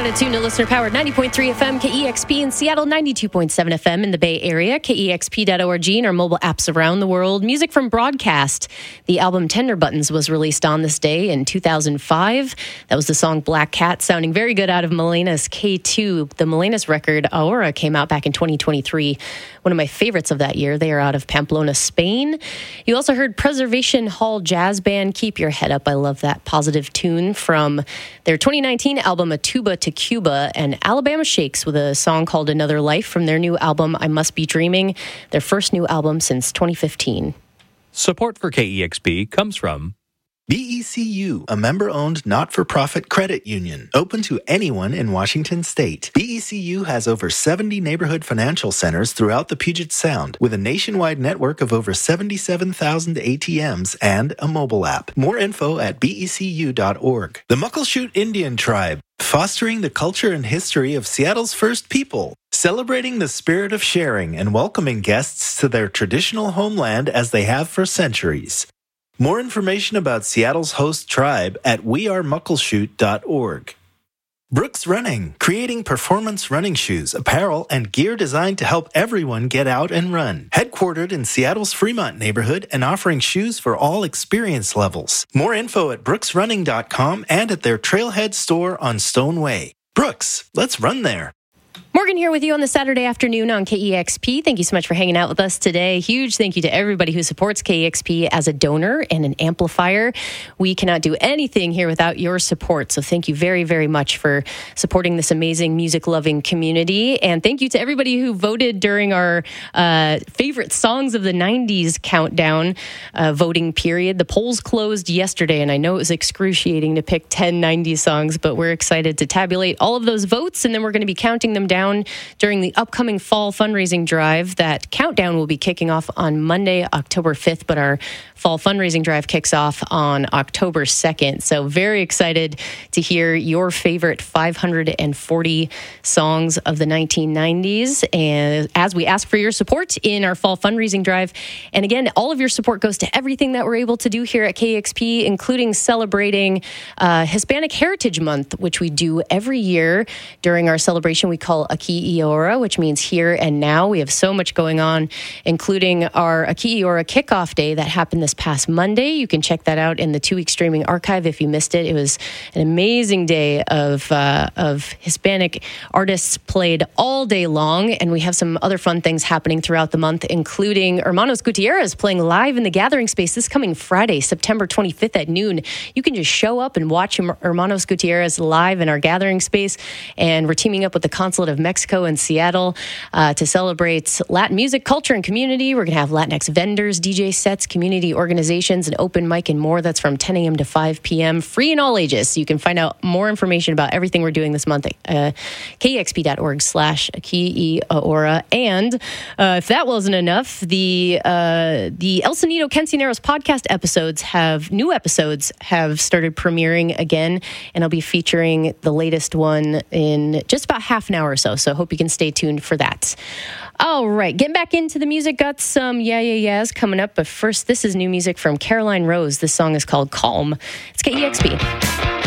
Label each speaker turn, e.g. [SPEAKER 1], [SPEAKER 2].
[SPEAKER 1] Minnesota, tuned to listener-powered 90.3 FM KEXP in Seattle, 92.7 FM in the Bay Area, KEXP.org, and our mobile apps around the world. Music from Broadcast. The album Tender Buttons was released on this day in 2005. That was the song Black Cat, sounding very good out of Melena's K2. The Melena's record, Aura, came out back in 2023. One of my favorites of that year. They are out of Pamplona, Spain. You also heard Preservation Hall Jazz Band, Keep Your Head Up. I love that positive tune from their 2019 album, A Tuba to Cuba, and Alabama Shakes with a song called Another Life from their new album, I Must Be Dreaming, their first new album since 2015.
[SPEAKER 2] Support for KEXP comes from
[SPEAKER 3] BECU, a member-owned not-for-profit credit union, open to anyone in Washington state. BECU has over 70 neighborhood financial centers throughout the Puget Sound, with a nationwide network of over 77,000 ATMs and a mobile app. More info at becu.org. The Muckleshoot Indian Tribe, fostering the culture and history of Seattle's first people, celebrating the spirit of sharing and welcoming guests to their traditional homeland as they have for centuries. More information about Seattle's host tribe at wearemuckleshoot.org. Brooks Running, creating performance running shoes, apparel, and gear designed to help everyone get out and run. Headquartered in Seattle's Fremont neighborhood and offering shoes for all experience levels. More info at brooksrunning.com and at their Trailhead store on Stone Way. Brooks, let's run there.
[SPEAKER 1] Morgan here with you on the Saturday afternoon on KEXP. Thank you so much for hanging out with us today. Huge thank you to everybody who supports KEXP as a donor and an amplifier. We cannot do anything here without your support. So thank you very, very much for supporting this amazing music-loving community. And thank you to everybody who voted during our favorite songs of the 90s countdown voting period. The polls closed yesterday, and I know it was excruciating to pick 10 90s songs, but we're excited to tabulate all of those votes, and then we're going to be counting them down during the upcoming fall fundraising drive. That countdown will be kicking off on Monday, October 5th, but our fall fundraising drive kicks off on October 2nd. So very excited to hear your favorite 540 songs of the 1990s, and as we ask for your support in our fall fundraising drive. And again, all of your support goes to everything that we're able to do here at KEXP, including celebrating Hispanic Heritage Month, which we do every year during our celebration we call Aquí y Ahora, which means here and now. We have so much going on, including our Aquí y Ahora kickoff day that happened this past Monday. You can check that out in the 2-week streaming archive if you missed it. It was an amazing day of Hispanic artists played all day long, and we have some other fun things happening throughout the month, including Hermanos Gutierrez playing live in the Gathering Space this coming Friday, September 25th at noon. You can just show up and watch Hermanos Gutierrez live in our Gathering Space, and we're teaming up with the Consulate of Mexico in Seattle to celebrate Latin music, culture, and community. We're going to have Latinx vendors, DJ sets, community organizations, an open mic, and more. That's from 10 a.m. to 5 p.m. Free in all ages. So you can find out more information about everything we're doing this month at KEXP.org/Aquí y Ahora. And if that wasn't enough, the El Sonido Cancioneros podcast new episodes have started premiering again, and I'll be featuring the latest one in just about half an hour or so. So I hope you can stay tuned for that. All right, getting back into the music, got some Yeah Yeah Yeahs coming up. But first, this is new music from Caroline Rose. This song is called Calm. It's KEXP.